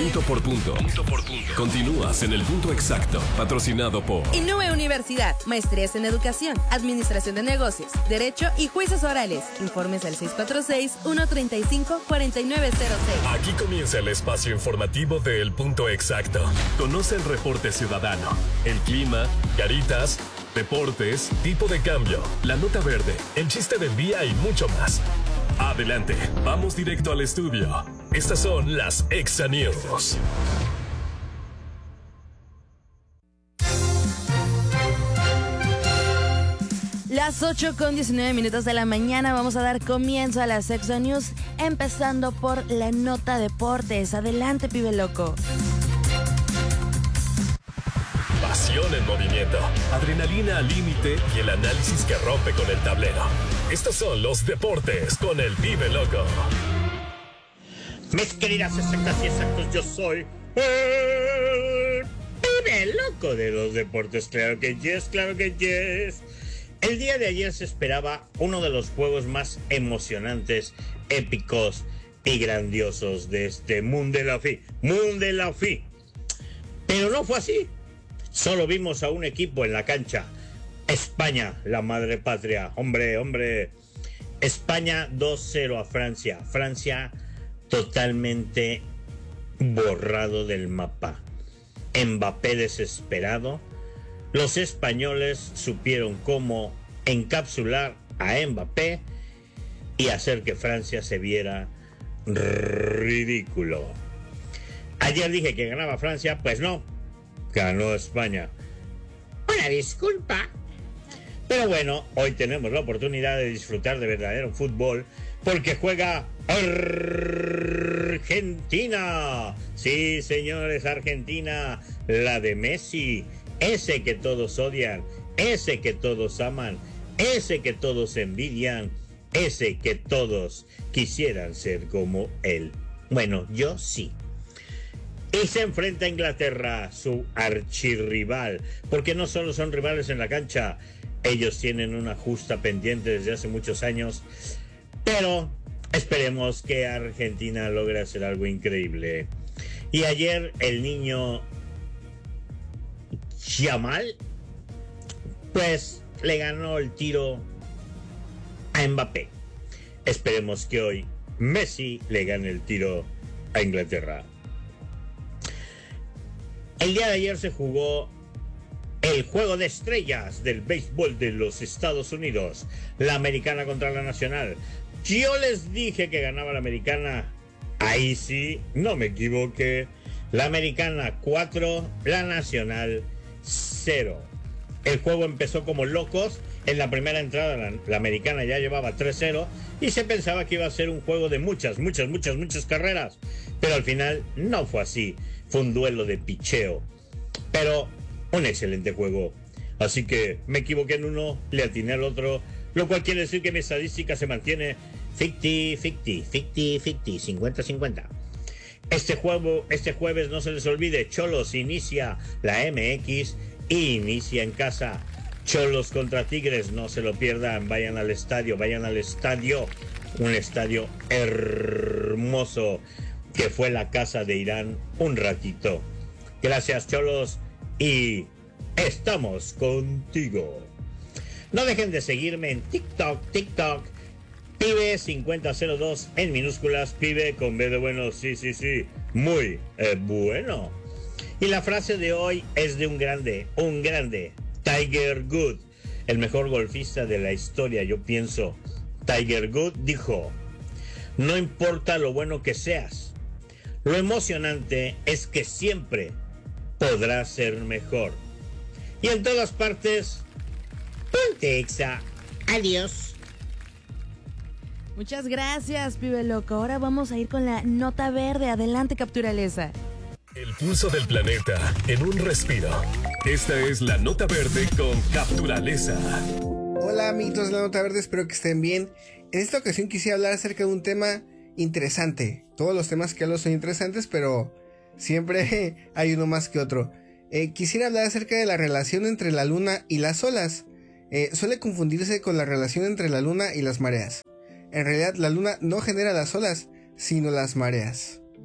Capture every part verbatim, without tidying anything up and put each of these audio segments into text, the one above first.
Punto por punto. Punto por punto. Continúas en el punto exacto, patrocinado por Innove Universidad, maestrías en educación, administración de negocios, derecho y juicios orales. Informes al seis cuatro seis, uno tres cinco, cuatro nueve cero seis. Aquí comienza el espacio informativo de El Punto Exacto. Conoce el reporte ciudadano, el clima, caritas, deportes, tipo de cambio, la nota verde, el chiste del día y mucho más. Adelante, vamos directo al estudio. Estas son las Exa News. Las ocho con diecinueve minutos de la mañana vamos a dar comienzo a las Exa News, empezando por la nota deportes. Adelante, pibe loco. Pasión en movimiento, adrenalina al límite y el análisis que rompe con el tablero. Estos son los deportes con el pibe loco. Mis queridas exactas y exactos, yo soy el pibe loco de los deportes. Claro que yes, claro que yes. El día de ayer se esperaba uno de los juegos más emocionantes, épicos y grandiosos de este Mundo de la F I. Mundo de la F I. Pero no fue así. Solo vimos a un equipo en la cancha. España, la madre patria. Hombre, hombre. España dos cero a Francia. Francia totalmente borrado del mapa. Mbappé desesperado. Los españoles supieron cómo encapsular a Mbappé y hacer que Francia se viera ridículo. Ayer dije que ganaba Francia, pues no, ganó España. Una disculpa. Pero bueno, hoy tenemos la oportunidad de disfrutar de verdadero fútbol porque juega Argentina. Sí, señores, Argentina, la de Messi. Ese que todos odian, ese que todos aman, ese que todos envidian, ese que todos quisieran ser como él. Bueno, yo sí. Y se enfrenta a Inglaterra, su archirrival, porque no solo son rivales en la cancha, ellos tienen una justa pendiente desde hace muchos años, pero esperemos que Argentina logre hacer algo increíble. Y ayer el niño Yamal, pues le ganó el tiro a Mbappé. Esperemos que hoy Messi le gane el tiro a Inglaterra. El día de ayer se jugó el juego de estrellas del béisbol de los Estados Unidos, la americana contra la nacional. Yo les dije que ganaba la americana, ahí sí, no me equivoqué. La americana cuatro, la nacional cero. El juego empezó como locos. En la primera entrada la, la americana ya llevaba tres cero y se pensaba que iba a ser un juego de muchas, muchas, muchas, muchas carreras. Pero al final no fue así. Fue un duelo de picheo. Pero un excelente juego. Así que me equivoqué en uno, le atiné al otro, lo cual quiere decir que mi estadística se mantiene cincuenta cincuenta, cincuenta cincuenta, cincuenta cincuenta. Este, juego, este jueves no se les olvide, Xolos inicia la M X y inicia en casa. Xolos contra Tigres, no se lo pierdan, vayan al estadio, vayan al estadio, un estadio hermoso que fue la casa de Irán un ratito. Gracias, Xolos, y estamos contigo. No dejen de seguirme en TikTok, TikTok, Pibe cincuenta cero dos en minúsculas, Pibe con B de bueno, sí, sí, sí, muy eh, bueno. Y la frase de hoy es de un grande, un grande, Tiger Woods, el mejor golfista de la historia, yo pienso. Tiger Woods dijo: no importa lo bueno que seas, lo emocionante es que siempre podrás ser mejor. Y en todas partes, ponte Exa. Adiós. Muchas gracias, pibe loco. Ahora vamos a ir con la nota verde. Adelante, Capturaleza. El pulso del planeta en un respiro. Esta es la nota verde con Capturaleza. Hola amiguitos de la nota verde, espero que estén bien. En esta ocasión quisiera hablar acerca de un tema interesante. Todos los temas que hablo son interesantes, pero siempre hay uno más que otro. Eh, quisiera hablar acerca de la relación entre la luna y las olas. Eh, suele confundirse con la relación entre la luna y las mareas. En realidad la luna no genera las olas, sino las mareas.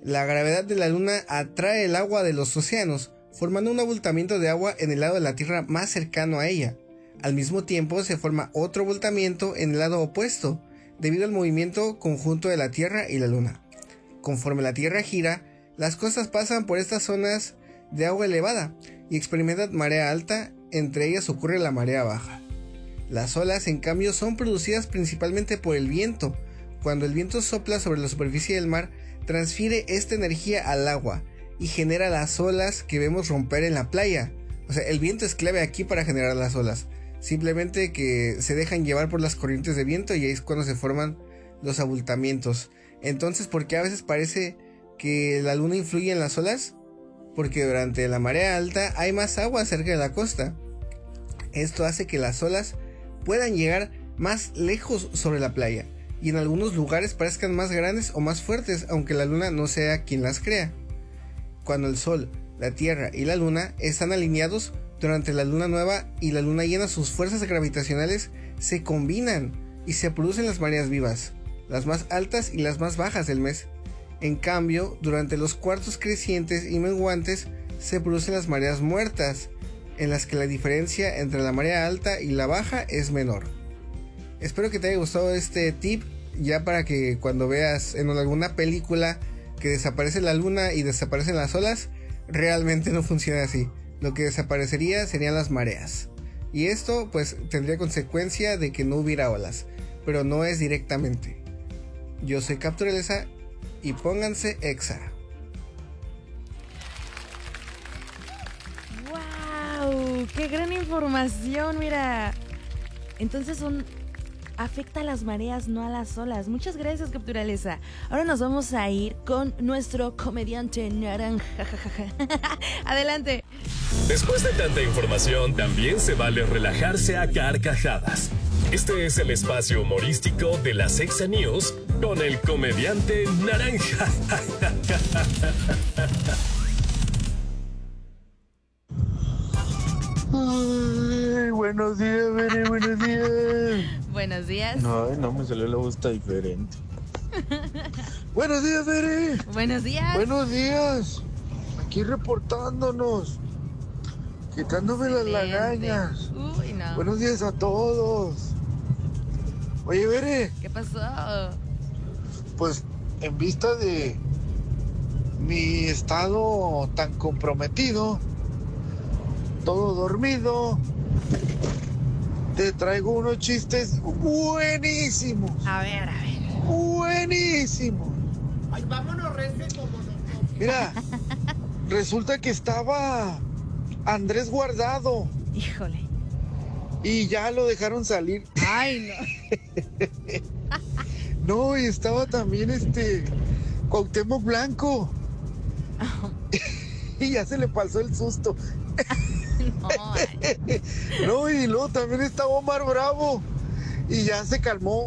La gravedad de la luna atrae el agua de los océanos, formando un abultamiento de agua en el lado de la Tierra más cercano a ella. Al mismo tiempo se forma otro abultamiento en el lado opuesto, debido al movimiento conjunto de la Tierra y la Luna. Conforme la Tierra gira, las costas pasan por estas zonas de agua elevada y experimentan marea alta, entre ellas ocurre la marea baja. Las olas, en cambio, son producidas principalmente por el viento. Cuando el viento sopla sobre la superficie del mar, transfiere esta energía al agua y genera las olas que vemos romper en la playa. O sea, el viento es clave aquí para generar las olas. Simplemente que se dejan llevar por las corrientes de viento y ahí es cuando se forman los abultamientos. Entonces, ¿por qué a veces parece que la luna influye en las olas? Porque durante la marea alta hay más agua cerca de la costa. Esto hace que las olas puedan llegar más lejos sobre la playa y en algunos lugares parezcan más grandes o más fuertes, aunque la luna no sea quien las crea. Cuando el sol, la tierra y la luna están alineados durante la luna nueva y la luna llena, sus fuerzas gravitacionales se combinan y se producen las mareas vivas, las más altas y las más bajas del mes. En cambio, durante los cuartos crecientes y menguantes se producen las mareas muertas, en las que la diferencia entre la marea alta y la baja es menor. Espero que te haya gustado este tip, ya para que cuando veas en alguna película que desaparece la luna y desaparecen las olas, realmente no funciona así. Lo que desaparecería serían las mareas. Y esto pues tendría consecuencia de que no hubiera olas, pero no es directamente. Yo soy Capturaleza y pónganse exa. ¡Wow! ¡Qué gran información! Mira, entonces son... afecta a las mareas, no a las olas. Muchas gracias, Capturaleza. Ahora nos vamos a ir con nuestro comediante naranja. Adelante. Después de tanta información, también se vale relajarse a carcajadas. Este es el espacio humorístico de las Exa News con el comediante naranja. Ay, buenos días, Bere, buenos días. Buenos días. No, no, me salió la voz diferente. Buenos días, Bere. Buenos días. Buenos días. Aquí reportándonos. Quitándome las lagañas. Uy, no. Buenos días a todos. Oye, Bere. ¿Qué pasó? Pues en vista de mi estado tan comprometido, todo dormido, te traigo unos chistes buenísimos. A ver, a ver. Buenísimos. Ay, vámonos, Rece, como nosotros. Mira, resulta que estaba Andrés Guardado. Híjole. Y ya lo dejaron salir. Ay, no. No, y estaba también este Cuauhtémoc Blanco. Oh. Y ya se le pasó el susto. No, ay. No, y luego también estaba Omar Bravo. Y ya se calmó.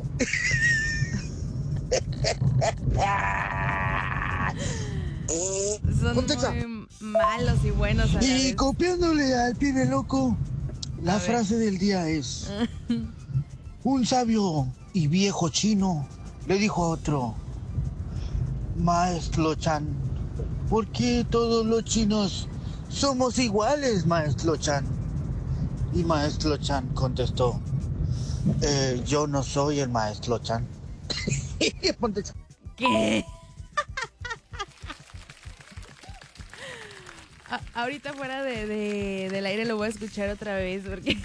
Son Contexa. muy malos y buenos a la Y vez. copiándole al pibe loco, la A ver. frase del día es: un sabio y viejo chino le dijo a otro: Maestro Chan, ¿por qué todos los chinos somos iguales, Maestro Chan? Y Maestro Chan contestó: eh, yo no soy el Maestro Chan. Ponte- ¿Qué? A- ahorita fuera de, de- del aire lo voy a escuchar otra vez porque...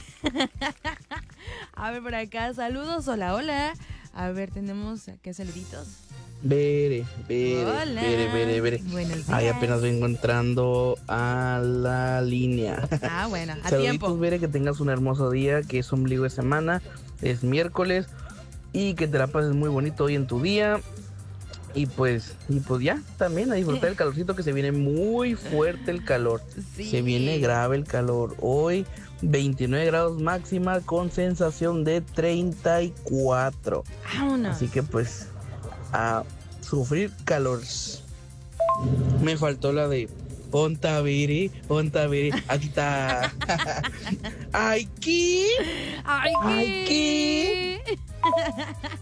A ver, por acá, saludos, hola, hola. A ver, tenemos acá saluditos. Bere, Bere, Hola. Bere, Bere, Bere. Buenos días. Ay, apenas vengo entrando a la línea. Ah, bueno, a Saluditos, tiempo. Bere, que tengas un hermoso día, que es ombligo de semana, es miércoles, y que te la pases muy bonito hoy en tu día. Y pues, y pues ya, también a disfrutar el calorcito, que se viene muy fuerte el calor. Sí. Se viene grave el calor. Hoy veintinueve grados máxima con sensación de treinta y cuatro. Vámonos. Así que pues a sufrir calor. Me faltó la de Ontaviri, Ontaviri, aquí está. Ay, ¿qué? Ay, Ay, ¿qué?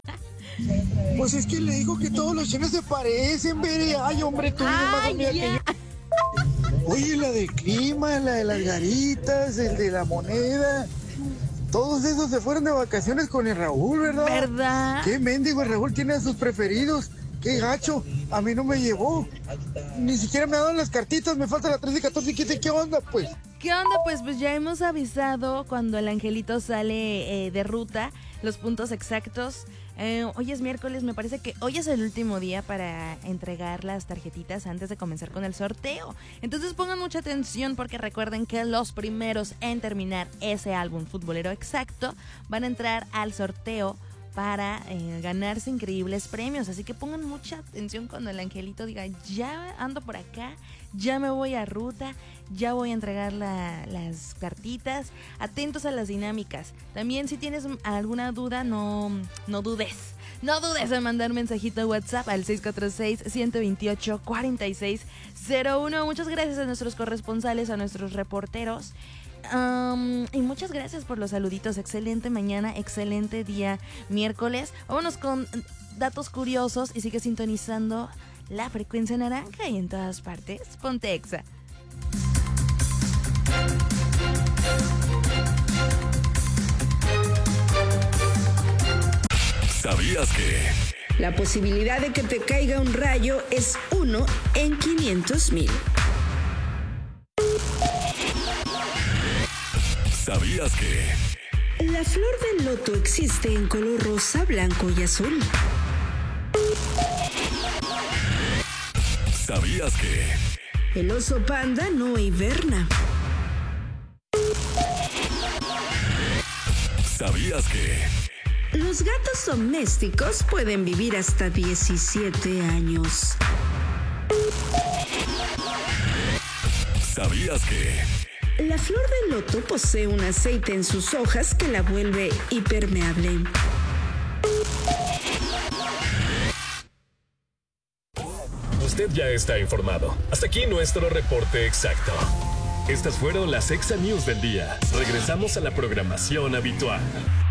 Pues es que le dijo que todos los chinos se parecen, Bere. Ay, hombre, tú eres más dormida que yo. Oye, la del clima, la de las garitas, el de la moneda. Todos esos se fueron de vacaciones con el Raúl, ¿verdad? ¿Verdad? Qué mendigo, el Raúl tiene a sus preferidos. Qué gacho, a mí no me llevó. Ni siquiera me ha dado las cartitas, me falta la trece y catorce y quince. ¿Qué onda, pues? ¿Qué onda? Pues, pues ya hemos avisado cuando el angelito sale eh, de ruta, los puntos exactos. Eh, hoy es miércoles, me parece que hoy es el último día para entregar las tarjetitas antes de comenzar con el sorteo. Entonces pongan mucha atención porque recuerden que los primeros en terminar ese álbum futbolero exacto van a entrar al sorteo para eh, ganarse increíbles premios. Así que pongan mucha atención cuando el angelito diga, ya ando por acá, ya me voy a ruta, ya voy a entregar la, las cartitas. Atentos a las dinámicas. También si tienes alguna duda, no, no dudes. No dudes en mandar mensajito a WhatsApp al seis cuatro seis, uno dos ocho, cuatro seis cero uno. Muchas gracias a nuestros corresponsales, a nuestros reporteros. Um, y muchas gracias por los saluditos. Excelente mañana, excelente día miércoles. Vámonos con datos curiosos y sigue sintonizando la frecuencia naranja y en todas partes ponte Exa. ¿Sabías que? La posibilidad de que te caiga un rayo es uno en quinientos mil. ¿Sabías que? La flor del loto existe en color rosa, blanco y azul. ¿Sabías que? El oso panda no hiberna. ¿Sabías que? Los gatos domésticos pueden vivir hasta diecisiete años. ¿Sabías que? La flor del loto posee un aceite en sus hojas que la vuelve hipermeable. Usted ya está informado. Hasta aquí nuestro reporte exacto. Estas fueron las Exa News del día. Regresamos a la programación habitual.